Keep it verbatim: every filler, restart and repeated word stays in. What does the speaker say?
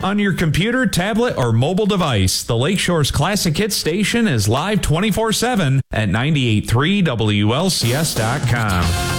on your computer, tablet, or mobile device. The Lakeshore's Classic Hit station is live twenty-four seven at ninety-eight point three W L C S dot com.